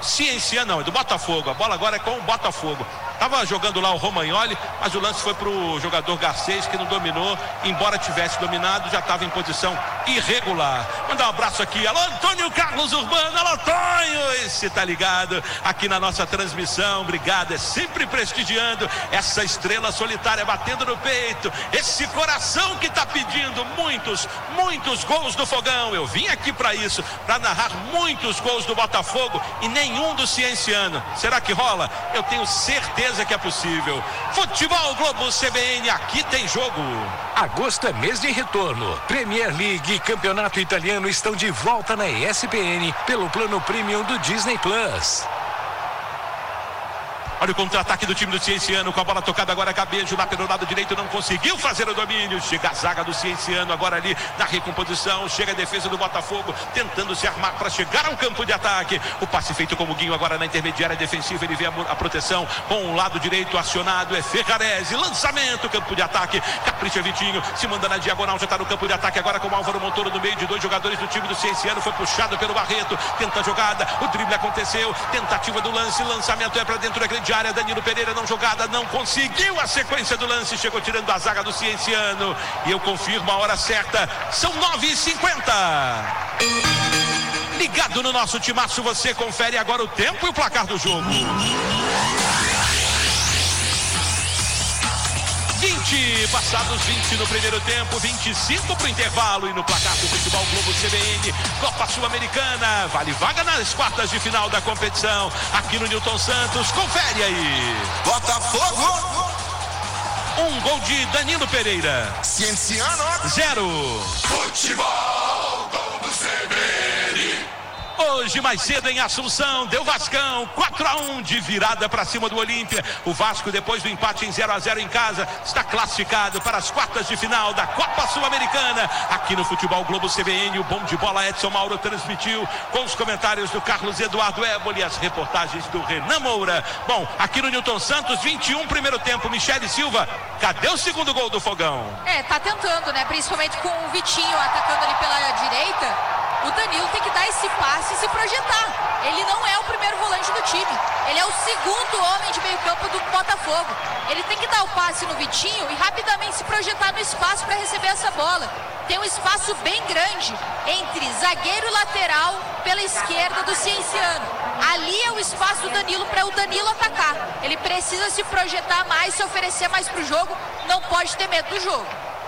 Cienciano, não, é do Botafogo. A bola agora é com o Botafogo. Tava jogando lá o Romagnoli, mas o lance foi pro jogador Garcês, que não dominou. Embora tivesse dominado, já estava em posição irregular. Mandar um abraço aqui. Alô, Antônio Carlos Urbano. Alô, Tonho. Esse tá ligado aqui na nossa transmissão. Obrigado. É sempre prestigiando essa estrela solitária batendo no peito. Esse coração que tá pedindo muitos gols do Fogão. Eu vim aqui para isso, para narrar muitos gols do Botafogo e nenhum do Cienciano. Será que rola? Eu tenho certeza que é possível. Futebol Globo CBN, aqui tem jogo. Agosto é mês de retorno. Premier League e Campeonato Italiano estão de volta na ESPN pelo plano premium do Disney Plus. Olha o contra-ataque do time do Cienciano, com a bola tocada agora, Cabejo lá pelo lado direito, não conseguiu fazer o domínio. Chega a zaga do Cienciano agora ali na recomposição, chega a defesa do Botafogo tentando se armar para chegar ao campo de ataque. O passe feito com o Guinho agora na intermediária defensiva, ele vê a proteção com o lado direito acionado, é Ferrarese, lançamento, campo de ataque, capricha Vitinho, se manda na diagonal, já está no campo de ataque agora com o Álvaro Montoro no meio de dois jogadores do time do Cienciano, foi puxado pelo Barreto, tenta a jogada, o drible aconteceu, tentativa do lance, lançamento é para dentro da grande área, Danilo Pereira não jogada, não conseguiu a sequência do lance, chegou tirando a zaga do Cienciano, e eu confirmo a hora certa, são 9h50. Ligado no nosso timaço, você confere agora o tempo e o placar do jogo. 20, passados 20 no primeiro tempo, 25 para o intervalo, e no placar do Futebol Globo CBN, Copa Sul-Americana, vale vaga nas quartas de final da competição, aqui no Newton Santos, confere aí. Botafogo, 1 gol de Danilo Pereira, Cienciano 0. Futebol Globo CBN. Hoje mais cedo em Assunção, deu Vascão, 4-1 de virada para cima do Olímpia. O Vasco, depois do empate em 0-0 em casa, está classificado para as quartas de final da Copa Sul-Americana. Aqui no Futebol Globo CBN, o bom de bola Edson Mauro transmitiu, com os comentários do Carlos Eduardo Éboli e as reportagens do Renan Moura. Bom, aqui no Newton Santos, 21 primeiro tempo, Michele Silva, cadê o segundo gol do Fogão? Tá tentando, né? Principalmente com o Vitinho atacando ali pela direita. O Danilo tem que dar esse passe e se projetar. Ele não é o primeiro volante do time. Ele é o segundo homem de meio campo do Botafogo. Ele tem que dar o passe no Vitinho e rapidamente se projetar no espaço para receber essa bola. Tem um espaço bem grande entre zagueiro e lateral pela esquerda do Cienciano. Ali é o espaço do Danilo para o Danilo atacar. Ele precisa se projetar mais, se oferecer mais para o jogo. Não pode ter medo do jogo.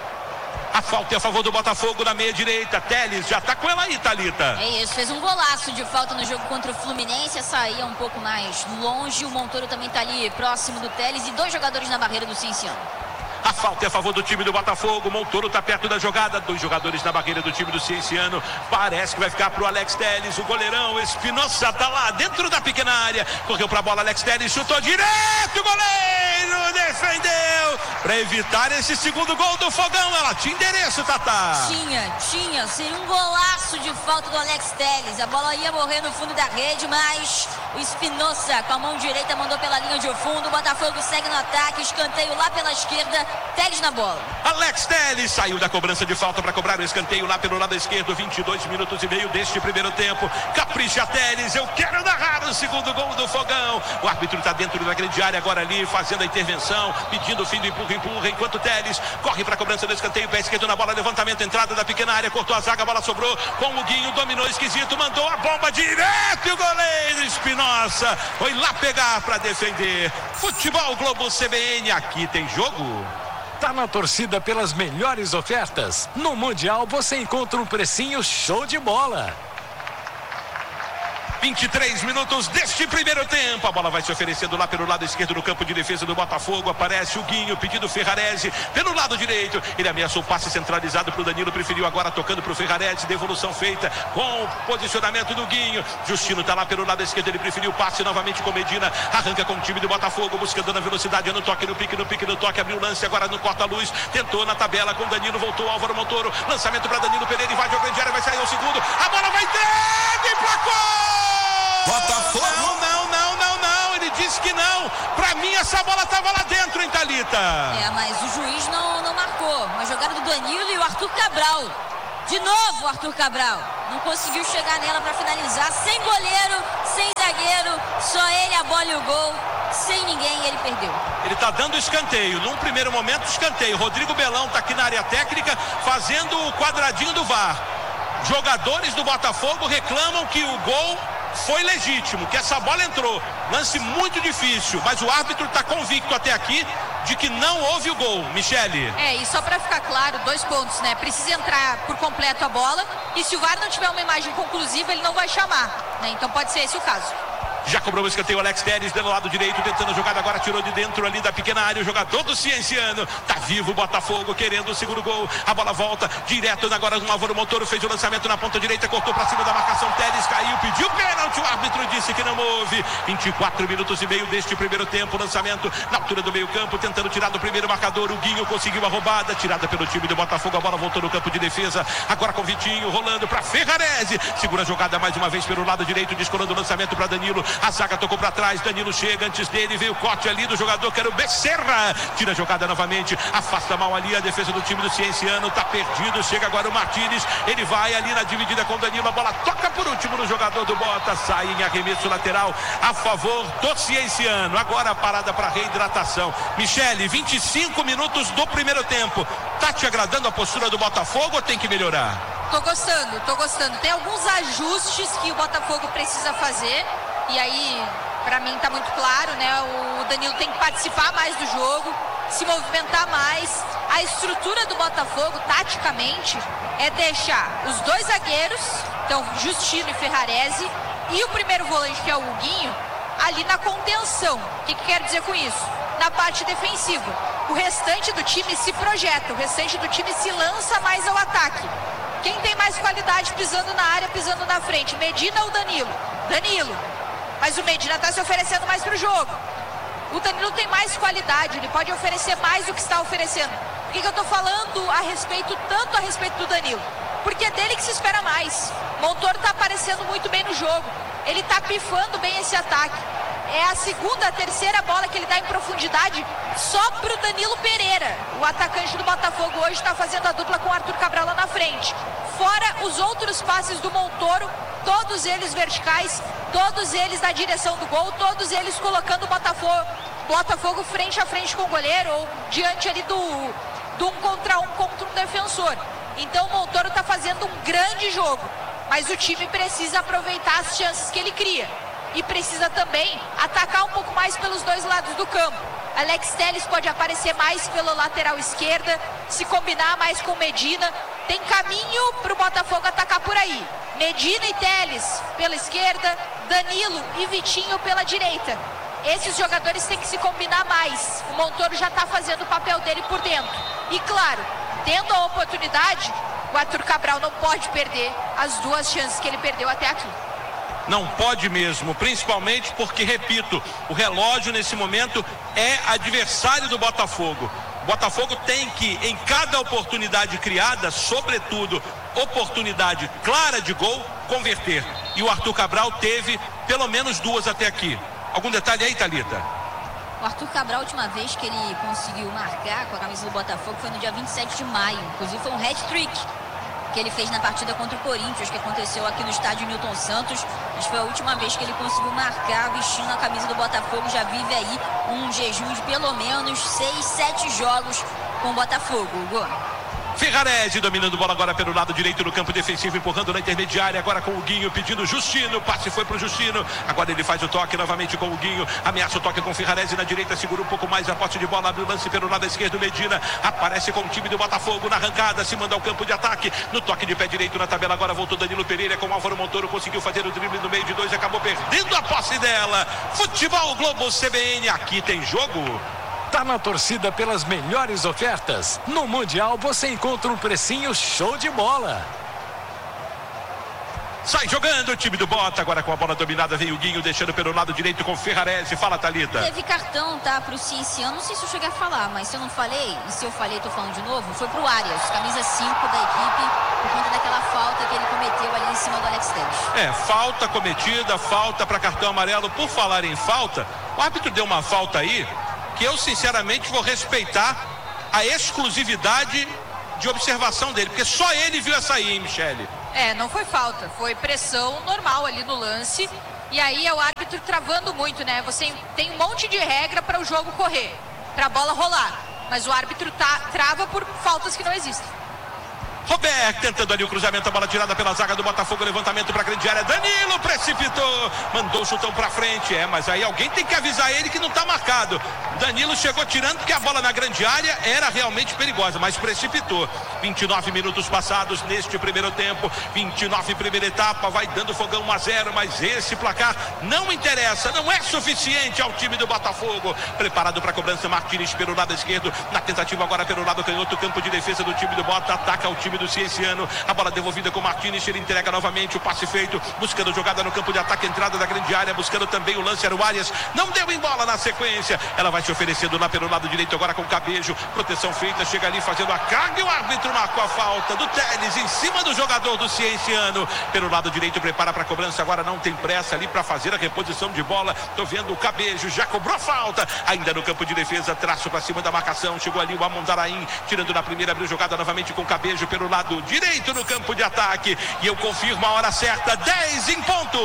A falta é a favor do Botafogo na meia direita. Teles já tá com ela aí, Thalita. É isso, fez um golaço de falta no jogo contra o Fluminense. Saía um pouco mais longe. O Montoro também tá ali próximo do Teles. E dois jogadores na barreira do Cienciano. A falta é a favor do time do Botafogo. Montoro tá perto da jogada. Dois jogadores na barreira do time do Cienciano. Parece que vai ficar pro Alex Teles. O goleirão Espinosa tá lá dentro da pequena área. Correu pra bola, Alex Teles chutou direto. O goleiro defendeu para evitar esse segundo gol do Fogão. Ela tinha endereço, Tatá. Tinha. Seria um golaço de falta do Alex Teles. A bola ia morrer no fundo da rede, mas o Espinosa com a mão direita mandou pela linha de fundo. O Botafogo segue no ataque. Escanteio lá pela esquerda. Teles na bola. Alex Teles saiu da cobrança de falta para cobrar o escanteio lá pelo lado esquerdo. 22 minutos e meio deste primeiro tempo. Capricha Teles. Eu quero narrar o segundo gol do Fogão. O árbitro está dentro da grande área agora ali, fazendo a intervenção, pedindo o fim do empurra, enquanto Teles corre para a cobrança do escanteio, pé esquerdo na bola, levantamento, entrada da pequena área, cortou a zaga, a bola sobrou com o Guinho, dominou esquisito, mandou a bomba direto e o goleiro Espinosa foi lá pegar para defender. Futebol Globo CBN, aqui tem jogo. Tá na torcida pelas melhores ofertas? No Mundial você encontra um precinho show de bola. 23 minutos deste primeiro tempo. A bola vai se oferecendo lá pelo lado esquerdo no campo de defesa do Botafogo. Aparece o Guinho pedindo Ferrarese pelo lado direito. Ele ameaçou o passe centralizado para o Danilo. Preferiu agora tocando para o Ferrarese. Devolução feita com o posicionamento do Guinho. Justino está lá pelo lado esquerdo. Ele preferiu o passe novamente com Medina. Arranca com o time do Botafogo. Buscando na velocidade. No toque, no pique, no toque. Abriu o lance agora no corta-luz. Tentou na tabela com o Danilo. Voltou Álvaro Montoro. Lançamento para Danilo Pereira. Invade a grande área. Vai sair ao segundo. A bola vai dentro e placou! Botafogo. Não, ele disse que não. Pra mim essa bola tava lá dentro, hein, Thalita? Mas o juiz não marcou. Uma jogada do Danilo e o Arthur Cabral. De novo o Arthur Cabral. Não conseguiu chegar nela pra finalizar. Sem goleiro, sem zagueiro. zagueiro, só ele, a bola e o gol. Sem ninguém, ele perdeu. Ele tá dando escanteio. Num primeiro momento, escanteio. Rodrigo Belão tá aqui na área técnica, fazendo o quadradinho do VAR. Jogadores do Botafogo reclamam que o gol foi legítimo, que essa bola entrou. Lance muito difícil, mas o árbitro está convicto até aqui de que não houve o gol. Michele. E só para ficar claro, 2 pontos, né? Precisa entrar por completo a bola, e se o VAR não tiver uma imagem conclusiva, ele não vai chamar, né? Então pode ser esse o caso. Já cobrou o escanteio, Alex Telles do lado direito, tentando a jogada, agora tirou de dentro ali da pequena área, o jogador do Cienciano, tá vivo o Botafogo, querendo o segundo gol, a bola volta, direto, agora o Álvaro Montoro fez o lançamento na ponta direita, cortou pra cima da marcação, Telles caiu, pediu pênalti, o árbitro disse que não houve. 24 minutos e meio deste primeiro tempo, lançamento na altura do meio campo, tentando tirar do primeiro marcador, o Guinho conseguiu a roubada, tirada pelo time do Botafogo, a bola voltou no campo de defesa, agora com o Vitinho, rolando pra Ferrarese, segura a jogada mais uma vez pelo lado direito, descolando o lançamento pra Danilo, a zaga tocou pra trás, Danilo chega, antes dele veio o corte ali do jogador que era o Becerra, tira a jogada novamente, afasta mal ali a defesa do time do Cienciano, tá perdido, chega agora o Martínez, ele vai ali na dividida com o Danilo, a bola toca por último no jogador do Bota, sai em arremesso lateral a favor do Cienciano, agora a parada para reidratação. Michele, 25 minutos do primeiro tempo, tá te agradando a postura do Botafogo ou tem que melhorar? Tô gostando, tem alguns ajustes que o Botafogo precisa fazer, e aí, pra mim tá muito claro, né? O Danilo tem que participar mais do jogo, se movimentar mais. A estrutura do Botafogo, taticamente, é deixar os 2 zagueiros, então Justino e Ferrarese, e o primeiro volante, que é o Huguinho, ali na contenção. O que quer dizer com isso? Na parte defensiva. O restante do time se projeta, o restante do time se lança mais ao ataque. Quem tem mais qualidade pisando na área, pisando na frente? Medina ou Danilo? Danilo. Mas o Medina está se oferecendo mais para o jogo. O Danilo tem mais qualidade, ele pode oferecer mais do que está oferecendo. Por que eu estou falando tanto a respeito do Danilo? Porque é dele que se espera mais. Montoro está aparecendo muito bem no jogo. Ele está pifando bem esse ataque. É a segunda, a terceira bola que ele dá em profundidade só para o Danilo Pereira. O atacante do Botafogo hoje está fazendo a dupla com o Arthur Cabral lá na frente. Fora os outros passes do Montoro, todos eles verticais, todos eles na direção do gol, todos eles colocando o Botafogo frente a frente com o goleiro ou diante ali do 1 contra 1 contra um defensor. Então o Montoro está fazendo um grande jogo, mas o time precisa aproveitar as chances que ele cria e precisa também atacar um pouco mais pelos 2 lados do campo. Alex Telles pode aparecer mais pela lateral esquerda, se combinar mais com Medina. Tem caminho para o Botafogo atacar por aí. Medina e Telles pela esquerda, Danilo e Vitinho pela direita. Esses jogadores têm que se combinar mais. O Montoro já está fazendo o papel dele por dentro. E claro, tendo a oportunidade, o Arthur Cabral não pode perder as 2 chances que ele perdeu até aqui. Não pode mesmo, principalmente porque, repito, o relógio nesse momento é adversário do Botafogo. O Botafogo tem que, em cada oportunidade criada, sobretudo oportunidade clara de gol, converter. E o Arthur Cabral teve pelo menos 2 até aqui. Algum detalhe aí, Thalita? O Arthur Cabral, a última vez que ele conseguiu marcar com a camisa do Botafogo foi no dia 27 de maio. Inclusive foi um hat-trick que ele fez na partida contra o Corinthians, que aconteceu aqui no estádio Newton Santos. Mas foi a última vez que ele conseguiu marcar vestindo a camisa do Botafogo. Já vive aí um jejum de pelo menos 6, 7 jogos com o Botafogo, Hugo. Ferrarese dominando bola agora pelo lado direito do campo defensivo, empurrando na intermediária, agora com o Guinho pedindo Justino, passe foi pro Justino, agora ele faz o toque novamente com o Guinho, ameaça o toque com o Ferrarese na direita, segura um pouco mais a posse de bola, abre o lance pelo lado esquerdo, Medina aparece com o time do Botafogo na arrancada, se manda ao campo de ataque, no toque de pé direito na tabela, agora voltou Danilo Pereira com o Álvaro Montoro, conseguiu fazer o drible no meio de 2, acabou perdendo a posse dela. Futebol Globo CBN, aqui tem jogo. Tá na torcida pelas melhores ofertas? No Mundial você encontra um precinho show de bola. Sai jogando o time do Bota, agora com a bola dominada vem o Guinho, deixando pelo lado direito com o Ferrarese. Fala, Thalita. Teve cartão, tá, pro Cienciano, não sei se eu cheguei a falar, mas se eu não falei, e se eu falei, tô falando de novo, foi pro Arias, camisa 5 da equipe, por conta daquela falta que ele cometeu ali em cima do Alex Telles. Falta cometida, falta para cartão amarelo. Por falar em falta, o árbitro deu uma falta aí, que eu sinceramente vou respeitar a exclusividade de observação dele, porque só ele viu essa aí, hein, Michele? Não foi falta, foi pressão normal ali no lance, E aí é o árbitro travando muito, né? Você tem um monte de regra para o jogo correr, para a bola rolar. Mas o árbitro trava por faltas que não existem. Roberto tentando ali o cruzamento, a bola tirada pela zaga do Botafogo, levantamento para a grande área, Danilo precipitou, mandou o chutão para frente, mas aí alguém tem que avisar ele que não está marcado. Danilo chegou tirando porque a bola na grande área era realmente perigosa, mas precipitou. 29 minutos passados neste primeiro tempo, 29 primeira etapa, vai dando Fogão 1-0, mas esse placar não interessa, não é suficiente ao time do Botafogo. Preparado para a cobrança, Martínez pelo lado esquerdo, na tentativa agora pelo lado canhoto, campo de defesa do time do Bota, ataca o time do Cienciano, a bola devolvida com Martínez, ele entrega novamente o passe feito, buscando jogada no campo de ataque, entrada da grande área, buscando também o lance, era o Arias, não deu em bola na sequência, ela vai se oferecendo lá pelo lado direito agora com Cabejo, proteção feita, chega ali fazendo a carga e o árbitro marcou a falta do Teles em cima do jogador do Cienciano, pelo lado direito prepara para a cobrança, agora não tem pressa ali para fazer a reposição de bola, tô vendo o Cabejo, já cobrou falta, ainda no campo de defesa, traço para cima da marcação, chegou ali o Amondaraim, tirando na primeira, abriu jogada novamente com Cabejo pelo lado direito no campo de ataque, e eu confirmo a hora certa, 10 em ponto.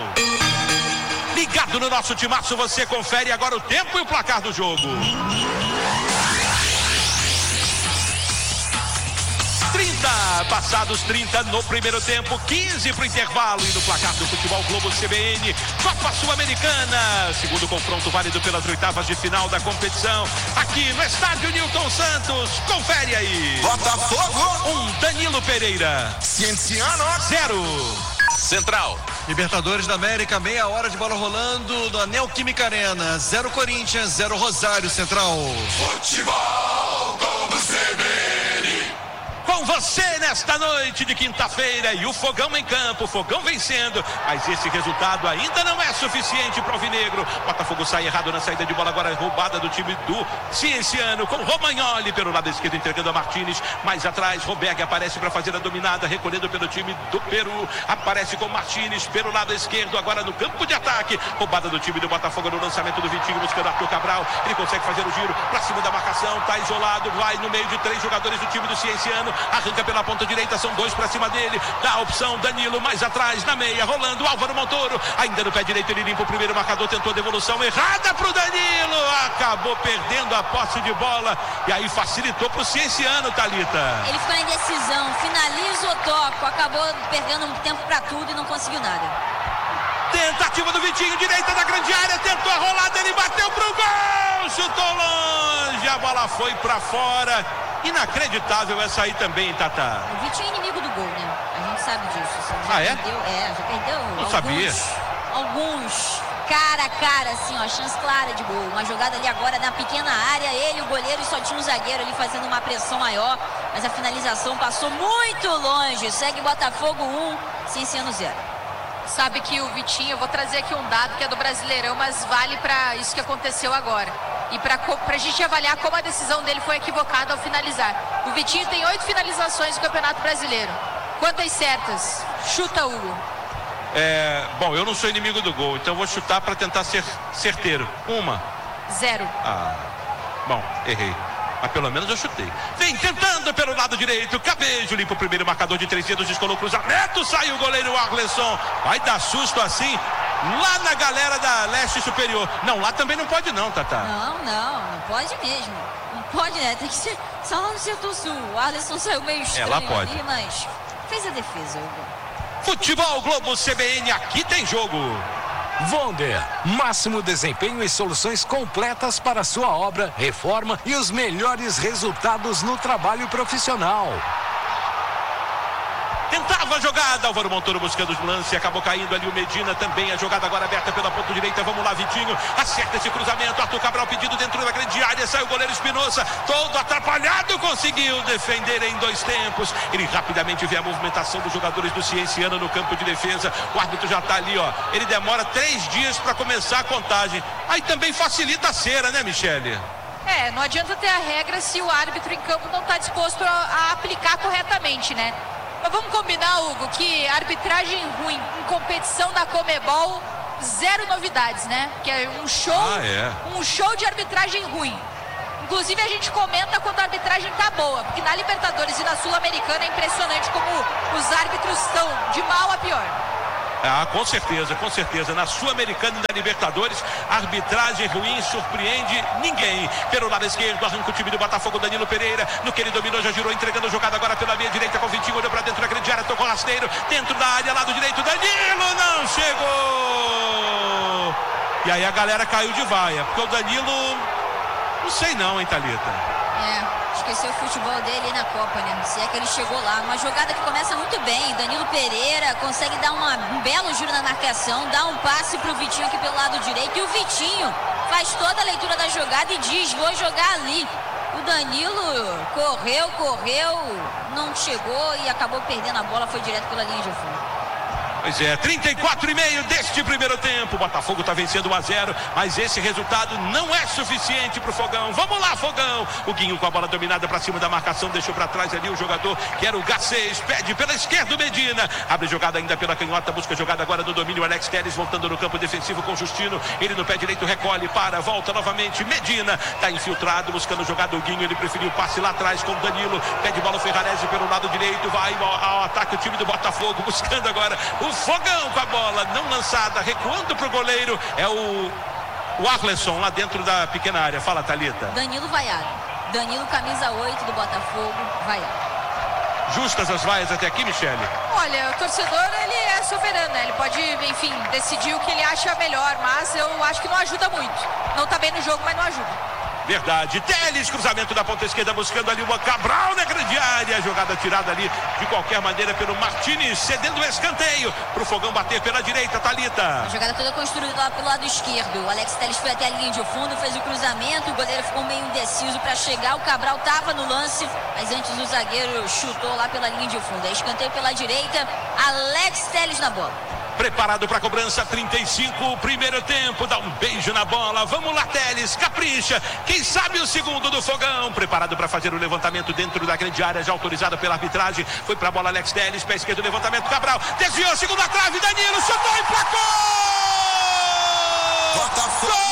Ligado no nosso timaço, você confere agora o tempo e o placar do jogo. 30, passados 30 no primeiro tempo, 15 para o intervalo, e no placar do Futebol Globo CBN, Copa Sul-Americana, segundo confronto válido pelas oitavas de final da competição, aqui no estádio Newton Santos, confere aí. Botafogo 1, Danilo Pereira. Cienciano 0. Central. Libertadores da América, meia hora de bola rolando da Neoquímica Arena. 0 Corinthians, 0 Rosário Central. Futebol Globo CBN. Com você nesta noite de quinta-feira, e o Fogão em campo, Fogão vencendo, mas esse resultado ainda não é suficiente para o Alvinegro. Botafogo sai errado na saída de bola, agora roubada do time do Cienciano, com Romagnoli pelo lado esquerdo entregando a Martínez, mais atrás Roberg aparece para fazer a dominada, recolhendo pelo time do Peru, aparece com Martínez pelo lado esquerdo, agora no campo de ataque, roubada do time do Botafogo no lançamento do Vitinho, buscando Arthur Cabral, ele consegue fazer o giro para cima da marcação, tá isolado, vai no meio de 3 jogadores do time do Cienciano, arranca pela ponta direita, são 2 para cima dele, dá a opção Danilo mais atrás, na meia, rolando Álvaro Montoro, ainda no pé direito ele limpa o primeiro marcador, tentou a devolução errada pro Danilo, acabou perdendo a posse de bola, e aí facilitou pro Cienciano, Thalita. Ele ficou em decisão, finaliza ou toco, acabou perdendo um tempo para tudo e não conseguiu nada. Tentativa do Vitinho, direita da grande área, tentou a rolada, ele bateu pro gol, chutou longe, a bola foi pra fora. Inacreditável essa aí também, Tata. O Vitinho é inimigo do gol, né? A gente sabe disso. Já perdeu Não sabia. Alguns cara a cara, assim, ó, chance clara de gol. Uma jogada ali agora na pequena área, ele, o goleiro, e só tinha um zagueiro ali fazendo uma pressão maior, mas a finalização passou muito longe. Segue Botafogo 1, Cienciano 0. Sabe que o Vitinho, eu vou trazer aqui um dado que é do Brasileirão, mas vale para isso que aconteceu agora. E para a gente avaliar como a decisão dele foi equivocada ao finalizar. O Vitinho tem 8 finalizações no Campeonato Brasileiro. Quantas certas? Chuta, Hugo. Bom, eu não sou inimigo do gol, então vou chutar para tentar ser certeiro. 0. Bom, errei. Mas pelo menos eu chutei. Vem tentando pelo lado direito, Cabejo limpa o primeiro marcador de 3 dedos, descolou o cruzamento, saiu o goleiro Arleson. Vai dar susto assim lá na galera da Leste Superior. Não, lá também não pode não, Tata. Não pode mesmo. Não pode, né? Tem que ser só lá no Setor Sul. O Arleson saiu meio estranho lá pode. ali, mas fez a defesa, Hugo. Futebol Globo CBN, aqui tem jogo. Wonder, máximo desempenho e soluções completas para sua obra, reforma e os melhores resultados no trabalho profissional. Tentava a jogada, Álvaro Montoro buscando o lance, acabou caindo ali o Medina também, a jogada agora aberta pela ponta direita, vamos lá Vitinho, acerta esse cruzamento, Arthur Cabral pedido dentro da grande área, sai o goleiro Espinosa, todo atrapalhado, conseguiu defender em 2 tempos, ele rapidamente vê a movimentação dos jogadores do Cienciano no campo de defesa, o árbitro já está ali, ó, ele demora 3 dias para começar a contagem, aí também facilita a cera, né, Michele? Não adianta ter a regra se o árbitro em campo não está disposto a aplicar corretamente, né? Mas vamos combinar, Hugo, que arbitragem ruim em competição da Comebol, 0 novidades, né? Que é um show de arbitragem ruim. Inclusive a gente comenta quando a arbitragem tá boa, porque na Libertadores e na Sul-Americana é impressionante como os árbitros estão de mal a pior. Ah, com certeza, com certeza. Na Sul-Americana e na Libertadores, arbitragem ruim surpreende ninguém. Pelo lado esquerdo, arranca o time do Botafogo, Danilo Pereira. No que ele dominou, já girou, entregando a jogada agora pela meia direita com o Vitinho. Olhou pra dentro da grande área, tocou rasteiro. Dentro da área, lado direito, Danilo não chegou. E aí a galera caiu de vaia, porque o Danilo, não sei não, hein, Thalita? Esqueceu o futebol dele na Copa, né? Se é que ele chegou lá. Uma jogada que começa muito bem. Danilo Pereira consegue dar um belo giro na marcação, dá um passe pro Vitinho aqui pelo lado direito. E o Vitinho faz toda a leitura da jogada e diz: vou jogar ali. O Danilo correu, não chegou e acabou perdendo a bola, foi direto pela linha de fundo. Pois é, 34,5 deste primeiro tempo. O Botafogo está vencendo 1-0, mas esse resultado não é suficiente para o Fogão. Vamos lá, Fogão. O Guinho com a bola dominada para cima da marcação, deixou para trás ali o jogador que era o Garcês. Pede pela esquerda o Medina. Abre jogada ainda pela canhota, busca jogada agora no domínio. Alex Telles voltando no campo defensivo com Justino. Ele no pé direito recolhe, volta novamente. Medina está infiltrado, buscando jogada o Guinho. Ele preferiu o passe lá atrás com o Danilo. Pede bola o Ferrarese pelo lado direito. Vai ao ataque o time do Botafogo, buscando agora o Fogão com a bola não lançada, recuando pro goleiro, é o Arleson lá dentro da pequena área. Fala, Thalita. Danilo vaiado. Danilo, camisa 8 do Botafogo, vaiado. Justas as vaias até aqui, Michele? Olha, o torcedor, ele é soberano, né? Ele pode, enfim, decidir o que ele acha melhor, mas eu acho que não ajuda muito. Não tá bem no jogo, mas não ajuda. Verdade. Telles, cruzamento da ponta esquerda, buscando ali o Cabral na grande área. Jogada tirada ali de qualquer maneira pelo Martínez, cedendo o escanteio pro Fogão bater pela direita, Thalita. A jogada toda construída lá pelo lado esquerdo. O Alex Telles foi até a linha de fundo, fez o cruzamento, o goleiro ficou meio indeciso para chegar. O Cabral tava no lance, mas antes o zagueiro chutou lá pela linha de fundo. Escanteio pela direita, Alex Telles na bola. Preparado para a cobrança, 35, primeiro tempo, dá um beijo na bola, vamos lá, Telles, capricha, quem sabe o segundo do Fogão, preparado para fazer o levantamento dentro da grande área, já autorizado pela arbitragem, foi para a bola Alex Telles, pé esquerdo, levantamento, Cabral, desviou, segunda trave, Danilo, chutou, emplacou!